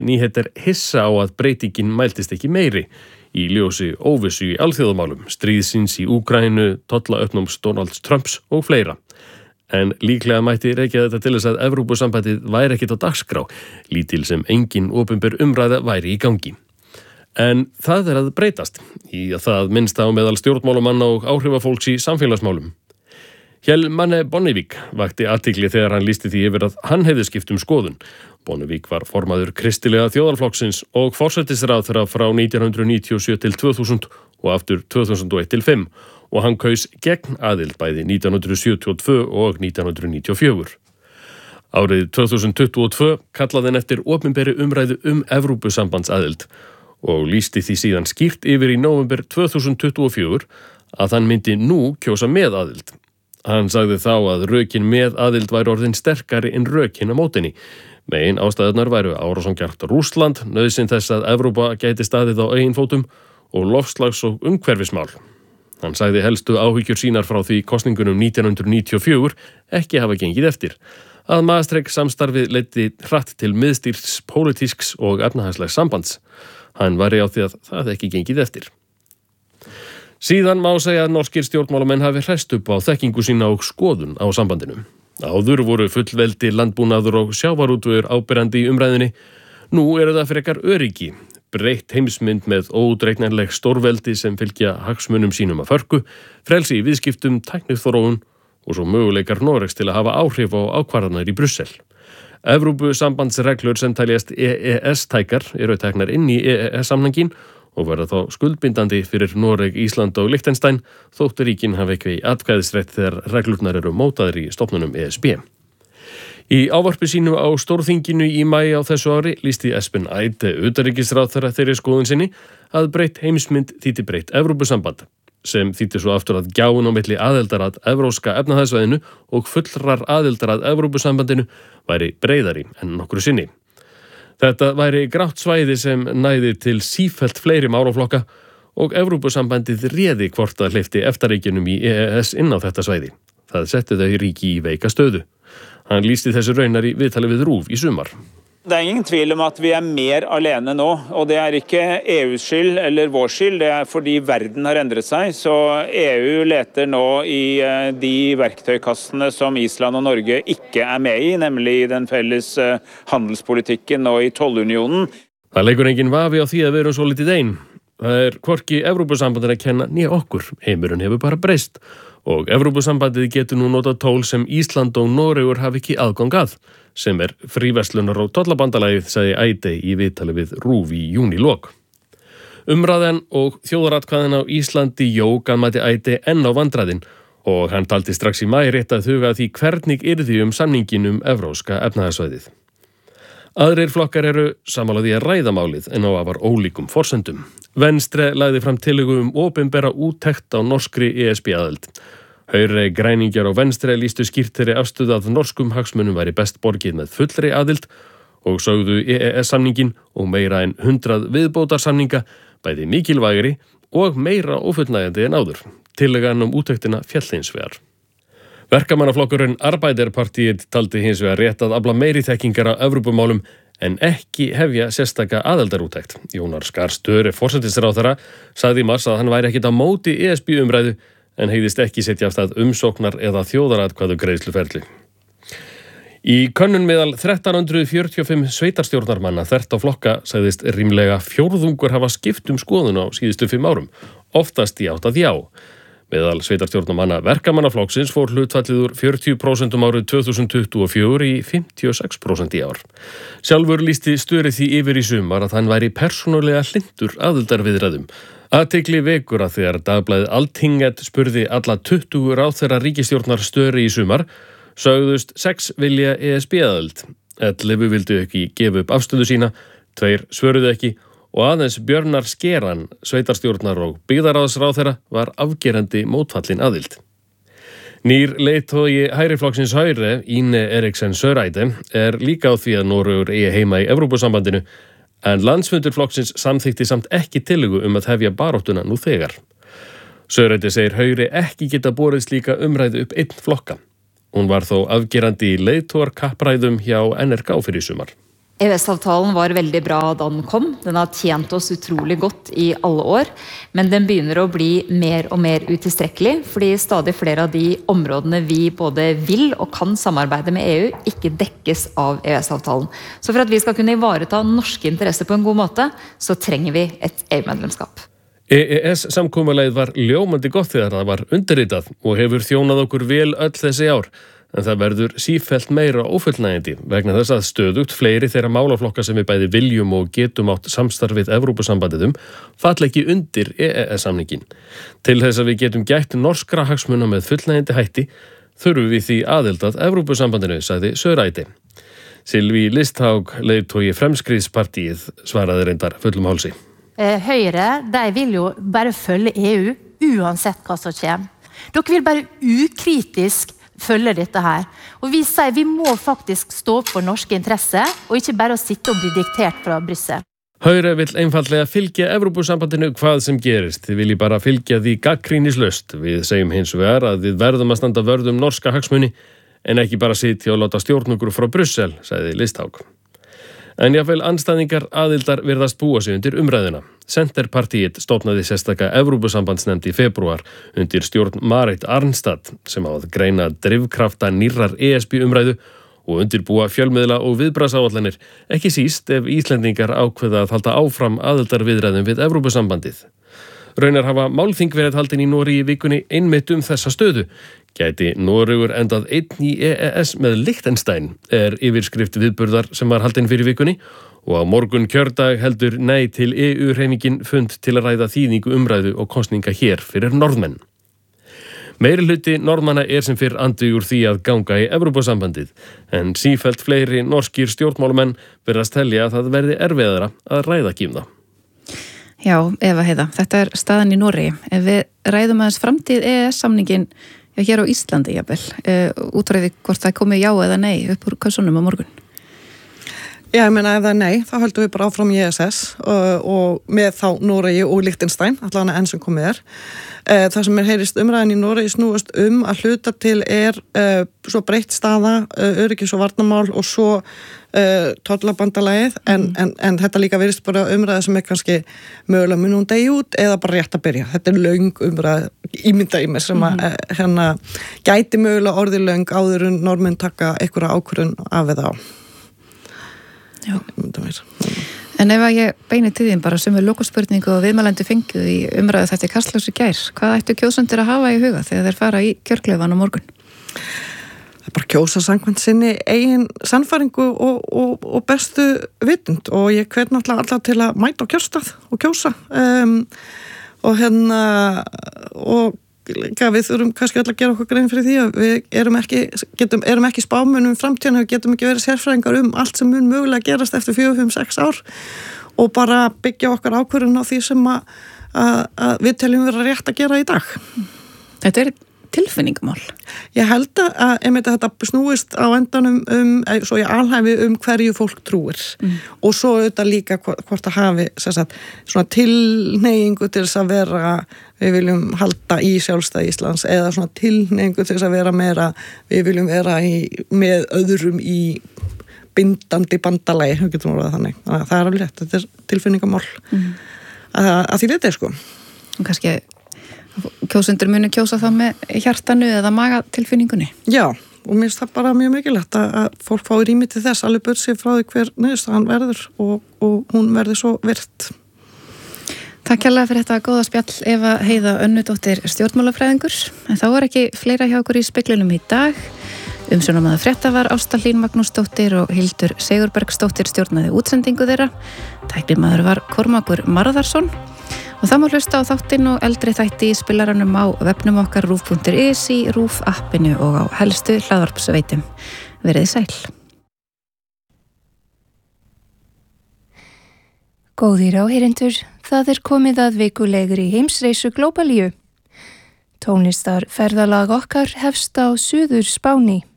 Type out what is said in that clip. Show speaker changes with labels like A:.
A: Nýhet hissa á að breytingin mæltist ekki meiri í ljósi óvissu í alþjóðamálum, stríðsins í Úkraínu, tollaauknums Donalds Trumps og fleira. En líklega mætti rekja þetta til þess að Evrópusambandið væri ekkert á dagskrá, lítil sem engin opinber umræða væri í gangi. En það að breytast, í að það minnsta á meðal stjórnmálamanna og áhrifafólks í samfélagsmálum. Kjell Manne Bonnevik vakti athygli þegar hann lýsti því yfir að hann hefði skipt skoðun. Bonnevik var formaður kristilega þjóðarflokksins og forsætisráðherra frá 1997 til 2000 og aftur 2001 til 5 og hann kaus gegn aðild bæði 1972 og 1994. Árið 2022 kallaði hann eftir opinberri umræðu Evrópusambandsaðild og lýsti því síðan skýrt yfir í nóvember 2024 að hann myndi nú kjósa með aðild. Hann sagði þá að rökin með aðild væri orðin sterkari en rökin á mótinni. Megin ástæðurnar væru árásargjarnt Rússland, nauðsyn þess að Evrópa gæti staðið á eigin fótum og loftslags- og umhverfismál. Hann sagði helstu áhyggjur sínar frá því kosningunum 1994 ekki hafa gengið eftir. Að Maastricht samstarfið leiddi hratt til miðstýrts, pólitísks og efnahagslegs sambands. Hann væri á því að það ekki gengið eftir. Síðan má segja að norskir stjórnmálamenn hafi hræst upp á þekkingu sína og skoðun á sambandinu. Áður voru fullveldi, landbúnaður og sjávarútvegur áberandi í umræðunni. Nú eru það frekar öryggi, breytt heimsmynd með óútreiknanleg stórveldi sem fylgja hagsmunum sínum að förku, frelsi í viðskiptum, tækniþróun og svo möguleikar Noregs til að hafa áhrif á ákvarðanir í Brussel. Evrópusambandsreglur sem teljast EES-tækar eru teknar inn í EES-samningin og verða þá skuldbindandi fyrir Noreg, Ísland og Liechtenstein þótt ríkin hafi ekki atkvæðisrétt þegar reglurnar eru mótaðir í stofnunum ESB. Í ávarpi sínu á Stórþinginu í maí á þessu ári lýsti Espen Eide utanríkisráðherra þeirri skoðun sinni að breytt heimsmynd þýddi breytt Evrópusamband, sem þýddi svo aftur að gjáin á milli aðildar að Evrópska efnahagssvæðinu og fullrar aðildar að Evrópusambandinu væri breiðari en nokkru sinni. Þetta væri grátt svæði sem næði til sífellt fleiri málaflokka og Evrópusambandið réði hvort að hleypti EFTA-ríkjunum í EES inn á þetta svæði. Það setti þau ríki í veika stöðu. Hann lýsti þessu raunar í viðtali við RÚV í sumar.
B: Det ingen tvil om at vi mer alene nå, og det ikke EUs skyld eller vår skyld, det fordi verden har endret seg, så EU leter nå i de verktøykassene som Island og Norge ikke med i, nemlig i den felles handelspolitikken og i tollunionen.
A: Það leikur engin vafi á því að við erum svo litið ein. Það hvorki Evrópusambandið að kenna né okkur, heimurinn hefur bara breyst og Evrópusambandið getur nú notað tól sem Ísland og Noregur hafi ekki aðgang að, sem fríverslunar- og tollabandalagið, sagði Eide í viðtali við RÚV í júnilok. Umræðan og þjóðaratkvæðin á Íslandi jók að mati Eide enn á vandræðin og hann taldi strax í maí rétt að huga því hvernig yrði samningin evrópska efnahagssvæðið. Aðrir flokkar eru sammála því að ræða málið en á afar ólíkum forsendum. Venstre lagði fram tillögu opinbera úttekt á norskri ESB-aðild. Høyre, græningjar og Venstre lýstu skýrt þeirri afstöðu að norskum hagsmunum væri best borgið með fullri aðild og sögðu EES-samningin og meira en 100 viðbótarsamninga bæði mikilvægri og meira ófullnægjandi en áður. Tillagan úttektina féll hins vegar. Verkamannaflokkurinn Arbeiderpartiet taldi hins vegar rétt að afla meiri þekkingar á Evrópumálum en ekki hefja sérstaka aðildarúttekt. Jónar Skar Störe, forsætisráðherra, sagði í mars að hann væri ekkert á móti ESB-umræðu en hegðist ekki setja af stað umsóknar eða þjóðaratkvæðu greiðsluferli. Í könnun meðal 1345 sveitarstjórnarmanna þvert á flokka sagðist rímlega fjórðungur hafa skipt skoðun á síðustu 5 árum, oftast í átt að já. Meðal sveitarstjórnarmanna verkamannaflokksins fór hlutfallið úr 40% árið 2024 í 56% í ár. Sjálfur lýsti Störe því yfir í sumar að hann væri persónulega hlynntur aðildarviðræðum. Athygli vekur að þegar dagblaðið Altinget spurði alla 20 ráðherra ríkisstjórnar Störe í sumar, sögðust 6 vilja ESB-aðild. 11 vildu ekki gefa upp afstöðu sína, 2 svöruðu ekki og aðeins Björnar Skeran, sveitarstjórnar og byggðaráðsráðherra var afgerandi mótfallin aðild. Nýr leiðtogi hægriflokksins Høyre, Ine Eriksen Søreide, líka á því að Noregur eigi heima í Evrópusambandinu, en landsfundur flokksins samþykkti samt ekki tillögu að hefja baráttuna nú þegar. Søreide segir Høyre ekki geta borið slíka umræðu upp einn flokka. Hún var þó afgerandi í leiðtogarkappræðum hjá NRK fyrir sumar.
C: EØS-avtalen var veldig bra da den kom. Den har tjent oss utrolig godt i alle år, men den begynner å bli mer og mer utilstrekkelig, fordi stadig flere av de områdene vi både vil og kan samarbeide med EU, ikke dekkes av EØS-avtalen. Så for at vi skal kunne ivareta norske interesser på en god måte, så trenger vi et EU-medlemskap.
A: EES-samkomulagið var ljómandi gott þegar það var undirritað og hefur þjónað okkur vel öll þessi ár. En það verður sífellt meira ófullnægjandi vegna þess að stöðugt fleiri þeirra málaflokka sem við bæði viljum og getum átt samstarfið Evrópusambandið falla ekki undir EES-samningin. Til þess að við getum gætt norskra hagsmuna með fullnægjandi hætti þurfum við því aðild að Evrópusambandinu, sagði Søreide. Sylvi Listhaug, leiðtogi Fremskrittspartiet, svaraði reyndar fullum hálsi.
D: Høyre, de vil jo bare følge EU uansett hva som kommer. Dere vil bare ukritisk følge dette her. Og vi sier vi må faktisk stå opp for norske interesser, og ikke bare å sitte og bli diktert fra Brussel.
A: Høyre vill einfaldlega fylgja Evrópusambandinu hvað sem gerist. Þið vilji bara fylgja því gagnrýnislaust. Við segjum hins vegar að við verðum að standa vörð norska hagsmuni, en ekki bara sitja og láta stjórna okkur frá Brussel, sagði Listhaug. En jáfnvel andstæðingar aðildar virðast búa sig undir umræðuna. Centerpartiet stofnaði sérstaka Evrópusambandsnefnd í febrúar undir stjórn Marit Arnstad sem á að greina drifkrafta nýrrar ESB-umræðu og undirbúa fjölmiðla og viðbragðsáætlanir, ekki síst ef Íslendingar ákveða að halda áfram aðildarviðræðum við Evrópusambandið. Raunar hafa málþing verið haldin í Noregi í vikunni einmitt þessa stöðu. Gæti Noregur endað einn í EES með Liechtenstein yfirskrift viðburðar sem var haldin fyrir vikunni og á morgun kjördag heldur nei til EU-hreyfingin fund til að ræða þýðingu umræðu og kosninga hér fyrir norðmenn. Meirihluti norðmanna sem fyrr andvígur því að ganga í Evrópusambandið, en sífellt fleiri norskir stjórnmálumenn virðast telja að það verði erfiðara að ræða kýmða.
E: Já, Eva Heiða, þetta staðan í Noregi. Ef við ræðum aðeins framtíð EES-samningin hér á Íslandi, jafnvel, útræði hvort það komið já eða nei upp úr kassunum á morgun?
F: Já, ég meina ef það er nei, þá höldum við bara áfram í ESS og með þá Noregi og Liechtenstein, allavega enn sem komið Það sem heyrist umræðin í Noregi snúast að hluta til svo breytt staða, öryggis og varnarmál og svo tollabandalagið, en þetta líka virðist bara umræða sem kannski mögulega mun hún degi út eða bara rétt að byrja. Þetta löng umræða, ímynda í mér sem gæti mögulega orðið löng áður en norðmenn taka einhverja ákvörðun af eða á.
E: Já. En ef að ég beini til þín bara sem er lokaspurningu og viðmælandi fengið í umræðu þetta Kastljósi gær, hvað ættu kjósendur að hafa í huga þegar þeir fara í kjörkleifan á morgun?
F: Það er bara kjósa samkvæmt sinni eigin sannfæringu og bestu vitund og ég hvet náttúrulega alla til að mæta á kjörstað og kjósa og við þurfum kannski öll að gera okkur grein fyrir því að við erum ekki spámunum framtíðan, við getum ekki verið sérfræðingar allt sem mun mögulega gerast eftir 4, 5, 6 ár og bara byggja okkar ákvörðun á því sem að við teljum vera rétt að gera í dag.
E: Þetta tilfinningamál.
F: Ég held að þetta snúist á endanum svo ég alhæfi hverju fólk trúir og svo auðvitað líka hvort að hafi svona tilhneigingu til þess að vera við viljum halda í sjálfstæði Íslands eða svona tilhneigingu til þess að vera meira við viljum vera með öðrum í bindandi bandalagi, við getum orðað þannig. Það er alveg rétt, þetta er tilfinningamál að því þetta sko.
E: Og kannski kjósendur muni kjósa það með hjartanu eða magatilfinningunni?
F: Já, og mér finnst það bara mjög mikilvægt að fólk fái rými til þess alveg burt sig frá því hver niðurstaðan verður og hún verður svo virt.
E: Takk kærlega fyrir þetta góða spjall Eva Heiða Önnudóttir stjórnmálafræðingur. En þá var ekki fleira hjá okkur í speglunum í dag. Umsjónarmaður frétta var Ásta Hlín Magnúsdóttir og Hildur Sigurbergsdóttir stjórnaði útsendingu þeirra. Tæknimaður var Kormákur Marðarsson. Og það má hlusta á þáttinn og eldri þætti í spilaranum á webnum okkar rúf.is, í RÚF appinu og á helstu hlaðvarpsveitum. Verið sæl.
G: Góðir áheyrendur, það komið að vikulegri heimsreisu Glóbalíu. Tónlistarferðalag okkar hefst á Suður Spáni.